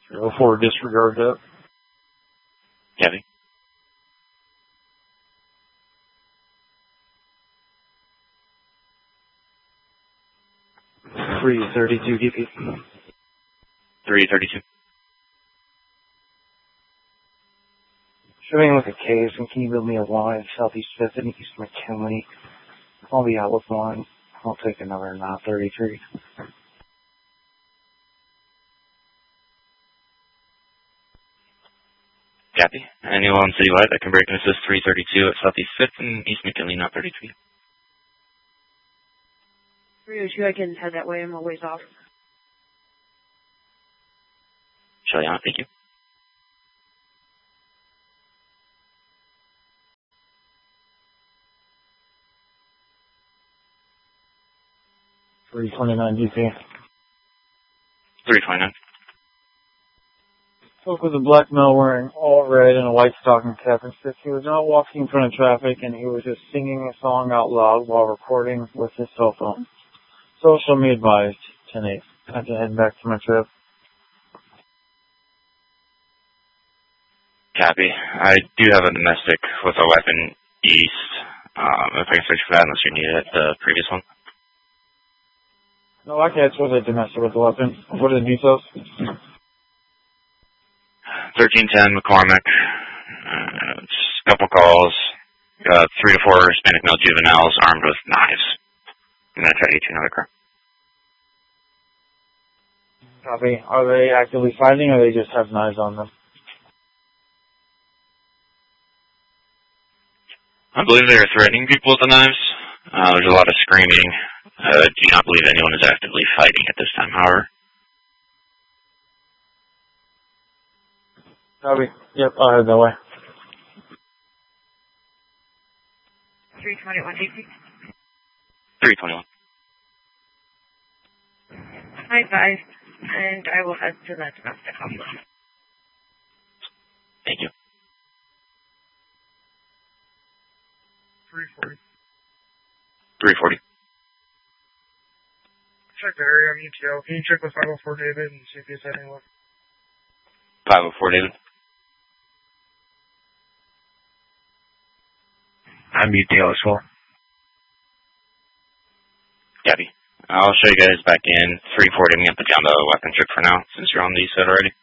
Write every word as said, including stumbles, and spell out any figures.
Go forward, disregard that. Copy. three thirty-two D P. three thirty-two. Showing with a case, and can you build me a line southeast fifth and east McKinley? I'll be out with one. I'll take another nine thirty-three. Copy. Anyone citywide that can break and assist three thirty-two at southeast fifth and east McKinley, nine thirty-three. three oh two, I can head that way. I'm a ways off. Shelley on, thank you. three twenty-nine D P. three twenty-nine. Spoke with a black male wearing all red and a white stocking cap and said he was not walking in front of traffic and he was just singing a song out loud while recording with his cell phone. Social me advised, ten eight. I have to head back to my trip. Copy. I do have a domestic with a weapon east. Um, if I can search for that unless you need it, the previous one. No, I can't was a domestic with a weapon. What are the details? thirteen ten McCormick. Uh, just a couple calls. Got three to four Hispanic male juveniles armed with knives. I'm going to try to get you another car. Copy. Are they actively fighting or they just have knives on them? I believe they are threatening people with the knives. Uh, there's a lot of screaming. I uh, do not believe anyone is actively fighting at this time, however. Copy. Yep, I'll head that way. three twenty-one D P. three twenty-one. High five, and I will head to that domestic office. Thank you. three forty. three forty. Check the area on E T L. Can you check with five oh four David and see if he's heading left? five oh four David. I'm E T L as well. Copy. I'll show you guys back in three forty. I'm going to put you on the weapon trick for now, since you're on the east side already.